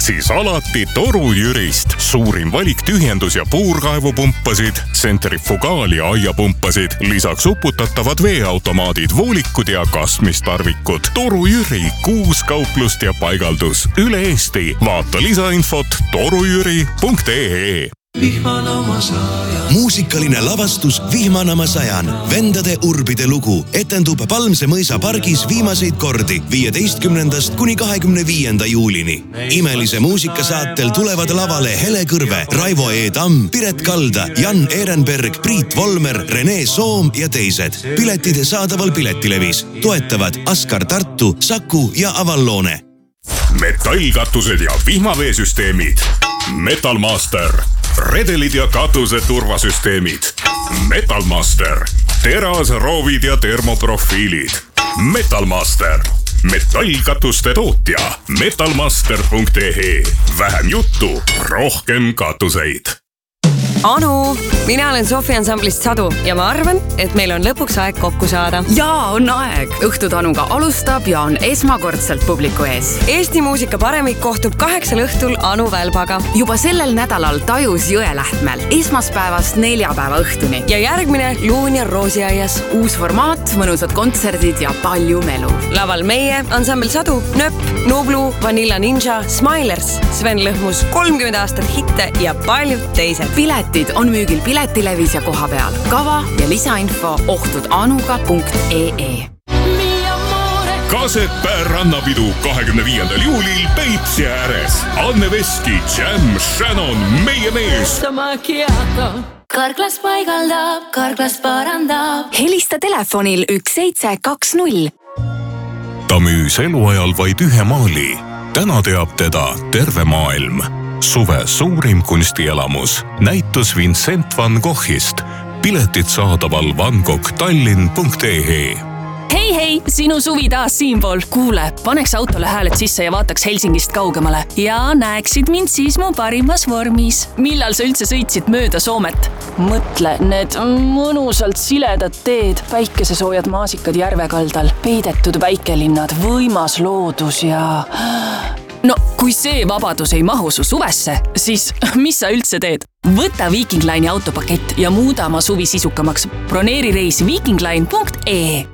siis alati Toru Jürist. Suurim valik tühjendus- ja puurkaevupumpasid, tsentrifugaal- ja aiapumpasid, lisaks uputatavad veeautomaadid, voolikud ja kastmistarvikud. Toru Jüri, 6 kauplust ja paigaldus üle Eesti. Vaata lisainfot torujüri.ee. Muusikaline lavastus Vihmanama sajan. Vendade urbide lugu etendub Palmse mõisa pargis viimaseid kordi 15. kuni 25. juulini. Imelise muusikasaatel tulevad lavale Hele Kõrve, Raivo E. Tamm, Piret Kalda, Jan Ehrenberg, Priit Volmer, Rene Soom ja teised. Piletid saadaval Piletilevis. Toetavad Askar Tartu, Saku ja Avallone. Metallkatused ja vihmaveesüsteemid. Metalmaster. Redelid ja katuse turvasüsteemid. Metalmaster. Terasroovid ja termoprofiilid. Metalmaster. Metallkatuste tootja. Metalmaster.ee. Vähem juttu, rohkem katuseid. Anu, mina olen Sofi ansamblist Sadu ja ma arvan, et meil on lõpuks aeg kokku saada. Jaa, on aeg. Õhtud Anuga alustab ja on esmakordselt publiku ees. Eesti muusika paremik kohtub 8 õhtul Anu Välbaga. Juba sellel nädalal Tajus Jõelähtmel. Esmaspäevast neljapäeva õhtuni. Ja järgmine Luun ja Roosiaias. Uus formaat, mõnusad kontserdid ja palju melu. Laval meie, ansambel Sadu, Nöpp, Nublu, Vanilla Ninja, Smilers, Sven Lõhmus, 30 aastat hitte ja paljud teised. Piletid on müügil Piletilevis ja koha peal. Kava ja lisainfo ohtudanuga.ee. Kasetpää rannapidu 25. juulil Peipsi ääres. Anne Veski, Jam, Shannon, meie mees. Karklas paigaldab, karklas parandab. Helista telefonil 1720. Ta müüs eluajal vaid ühe maali. Täna teab teda terve maailm. Suve suurim kunstielamus. Näitus Vincent van Goghist. Piletid saadaval vangoghtallinn.ee. Hei, sinu suvi taas siinpool. Kuule, paneks autole hääled sisse ja vaataks Helsingist kaugemale. Ja näeksid mind siis mu parimas vormis. Millal sa üldse sõitsid mööda Soomet? Mõtle, need mõnusalt siledad teed, päikesesoojad maasikad järvekaldal, peidetud väikelinnad, võimas loodus ja... No, kui see vabadus ei mahu su suvesse, siis mis sa üldse teed? Võta Viking Line'i autopakett ja muuda oma suvi sisukamaks. Broneeri reis vikingline.ee.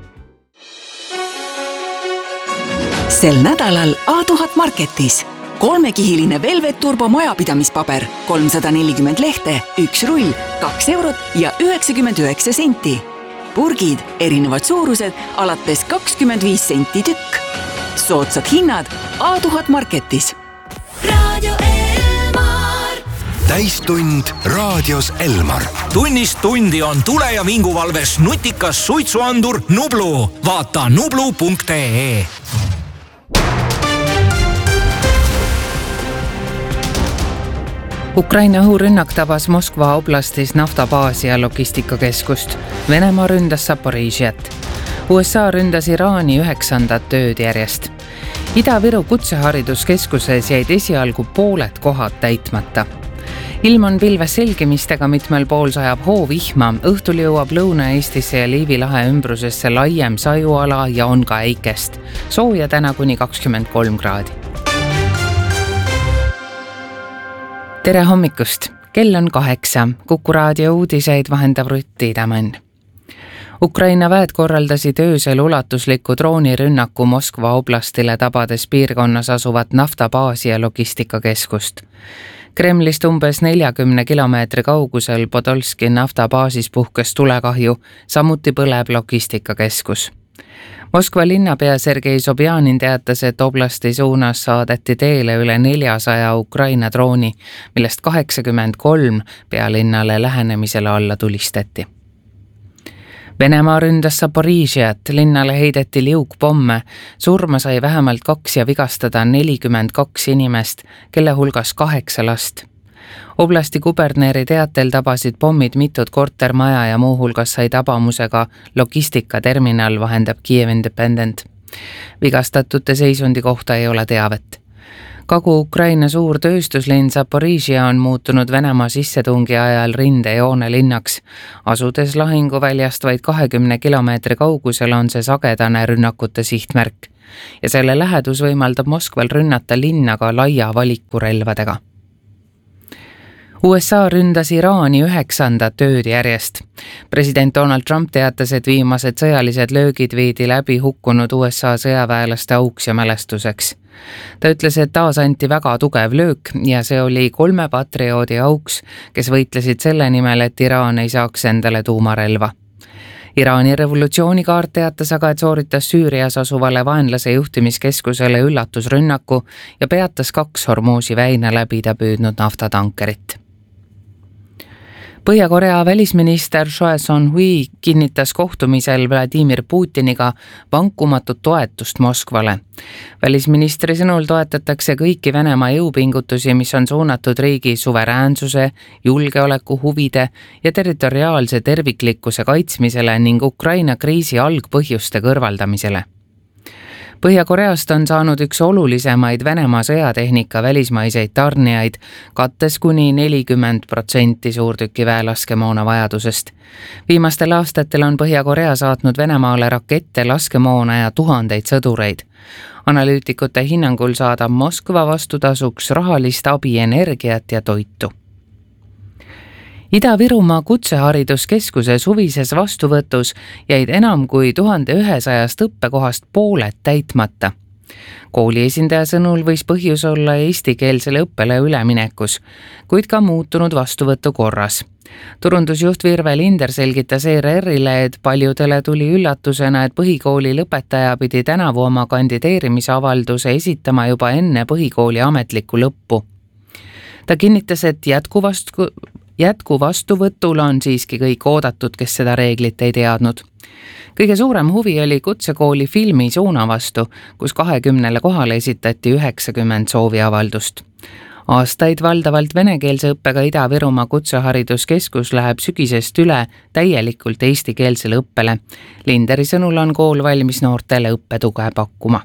Sel nädalal A1000 Marketis. 3-kihiline Velvet Turbo majapidamispaber, 340 lehte, 1 rull, 2 eurot ja 99 senti. Purgid, erinevad suurused, alates 25 senti tükk. Soodsad hinnad A1000 Marketis. Radio Elmar. Täistund raadios Elmar. Tunnist tundi on tule- ja vinguvalves nutikas suitsuandur Nublu. Vaata nublu.ee. Ukraina õhurünnak tabas Moskva oblastis naftabaasi ja logistikakeskust. Venemaa ründas Zaporižiat. USA ründas Iraani 9. tööd järjest. Ida-Viru kutsehariduskeskuses jäid esialgu pooled kohad täitmata. Ilm on pilves selgimistega, mitmel pool sajab hoovihma. Õhtul jõuab Lõuna-Eestisse ja Liivi lahe ümbrusesse laiem sajuala ja on ka äikest. Sooja täna kuni 23 kraadi. Tere hommikust! Kell on 8. Kuku raadio uudiseid vahendab Rutti Tämän. Ukraina väed korraldasid öösel ulatusliku droonirünnaku Moskva oblastile tabades piirkonnas asuvat naftabaasi ja logistikakeskust. Kremlist umbes 40 kilomeetri kaugusel Podolski naftabaasis puhkes tulekahju, samuti põleb logistikakeskus. Moskva linnapea Sergei Sobjanin teatas, et oblasti suunas saadeti teele üle 400 Ukraina drooni, millest 83 pealinnale lähenemisele alla tulistati. Venemaa ründas Zaporižiat, linnale heideti liugpomme, surma sai vähemalt 2 ja vigastada 42 inimest, kelle hulgas 8 last. Oblasti kuberneri teatel tabasid pommid mitut kortermaja ja muuhulgas sai tabamusega logistikaterminal, vahendab Kiev Independent. Vigastatute seisundi kohta ei ole teavet. Kagu-Ukraina suur tööstuslinn Zaporižia on muutunud Venemaa sissetungi ajal rindejoone linnaks. Asudes lahinguväljast vaid 20 kilomeetri kaugusel on see sagedane rünnakute sihtmärk. Ja selle lähedus võimaldab Moskval rünnata linna ka laia valikurelvadega. USA ründas Iraani 9. ööd järjest. President Donald Trump teatas, et viimased sõjalised löögid viidi läbi hukkunud USA sõjaväelaste auks ja mälestuseks. Ta ütles, et taas anti väga tugev löök ja see oli 3 patrioodi auks, kes võitlesid selle nimel, et Iraan ei saaks endale tuumarelva. Iraani revolutsioonikaart teatas aga, et sooritas Süürias asuvale vaenlase juhtimiskeskusele üllatusrünnaku ja peatas 2 Hormuzi väina läbida püüdnud naftatankerit. Põhja-Korea välisminister Choi Son-hui kinnitas kohtumisel Vladimir Putiniga vankumatut toetust Moskvale. Välisministri sõnul toetatakse kõiki Venemaa jõupingutusi, mis on suunatud riigi suveräänsuse, julgeoleku huvide ja territoriaalse terviklikkuse kaitsmisele ning Ukraina kriisi algpõhjuste kõrvaldamisele. Põhja-Koreast on saanud üks olulisemaid Venemaa sõjatehnika välismaiseid tarnijaid, kattes kuni 40% suurtükiväe laskemoona vajadusest. Viimastel aastatel on Põhja-Korea saatnud Venemaale rakette, laskemoona ja tuhandeid sõdureid. Analüütikute hinnangul saadab Moskva vastutasuks rahalist abi, energiat ja toitu. Ida-Virumaa kutsehariduskeskuse suvises vastuvõtus jäid enam kui 1100 õppekohast pooled täitmata. Kooli esindaja sõnul võis põhjus olla eestikeelsele õppele üleminekus, kuid ka muutunud vastuvõtu korras. Turundusjuht Virve Linder selgitas ERR-ile, et paljudele tuli üllatusena, et põhikooli lõpetaja pidi tänavu oma kandideerimisavalduse esitama juba enne põhikooli ametlikku lõppu. Ta kinnitas, et jätkuvastuvõtul on siiski kõik oodatud, kes seda reeglit ei teadnud. Kõige suurem huvi oli kutsekooli filmi Suuna vastu, kus 20 kohale esitati 90 sooviavaldust. Aastaid valdavalt venekeelse õppega Ida-Virumaa kutsehariduskeskus läheb sügisest üle täielikult eestikeelsele õppele. Linderi sõnul on kool valmis noortele õppetuge pakkuma.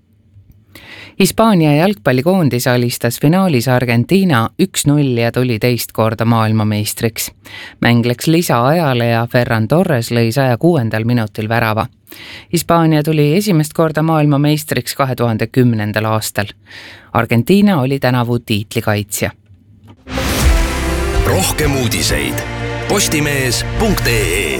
Hispaania jalgpallikoondis alistas finaalis Argentiina 1-0 ja tuli teist korda maailmameistriks. Mäng läks lisaajale ja Ferran Torres lõi 106. minutil värava. Hispaania tuli esimest korda maailmameistriks 2010. aastal. Argentiina oli tänavu tiitlikaitsja. Rohkem uudiseid postimees.ee.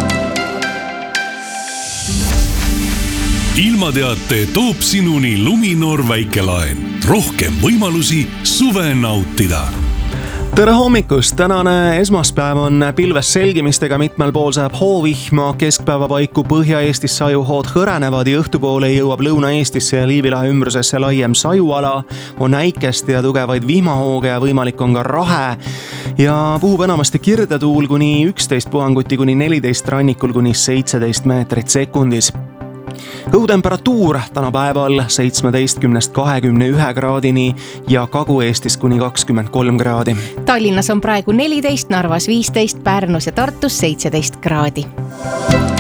Ilmateate toob sinuni Luminor väikelaen. Rohkem võimalusi suve nautida. Tere hommikust! Tänane esmaspäev on pilves selgimistega, mitmel pool saab hoovihma, keskpäeva paiku Põhja-Eestis sajuhood hõrenevad ja õhtupoole jõuab Lõuna-Eestisse ja Liivilahe ümbrusesse laiem sajuala, on äikest ja tugevaid vihmahooge ja võimalik on ka rahe ja puhub enamasti kirdetuul kuni 11 puhanguti kuni 14 rannikul kuni 17 meetrit sekundis. Õhutemperatuur täna päeval 17–21 kraadini ja Kagu-Eestis kuni 23 kraadi. Tallinnas on praegu 14, Narvas 15, Pärnus ja Tartus 17 kraadi.